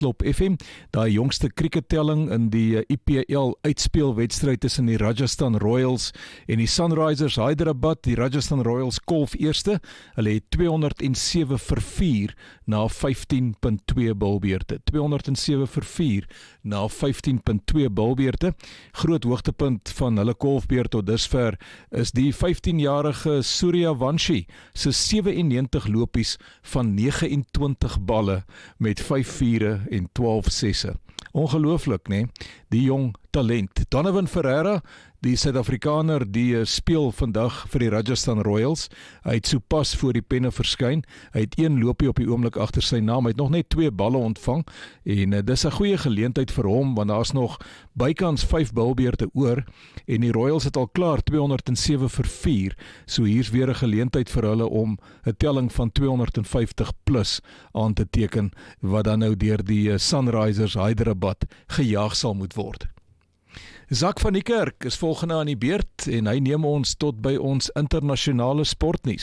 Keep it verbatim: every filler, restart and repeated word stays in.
Veldklop F M, daai jongste krikettelling in die I P L uitspeelwedstryd tussen die Rajasthan Royals en die Sunrisers Hyderabad. Die Rajasthan Royals kolf eerste, hulle het tweehonderd en sewe vir vier na vyftien punt twee bilbeerte. tweehonderd en sewe vir vier na vyftien punt twee bilbeerte. Groot hoogtepunt van hulle kolfbeurt tot dusver is die vyftienjarige Suryavanshi se sewe en negentig lopies van nege en twintig balle met vyf viere en twaalf sesse. Ongelooflik, né? Die jong talent. Donovan Ferreira, die Suid-Afrikaner, die speel vandag vir die Rajasthan Royals. Hy het sopas voor die penne verskyn. Hy het een loopie op die oomblik agter sy naam. Hy het nog net twee balle ontvang en uh, dis 'n goeie geleentheid vir hom want daar's nog bykans vyf bilbeerte oor en die Royals het al klaar tweehonderd en sewe vir vier. So hier's weer 'n geleentheid vir hulle om 'n telling van tweehonderd en vyftig plus aan te teken wat dan nou deur die Sunrisers Hyderabad gejaag sal moet word. Zak van die Kerk is volgende aan die beurt en hy neem ons tot by ons internasionale sportnuus.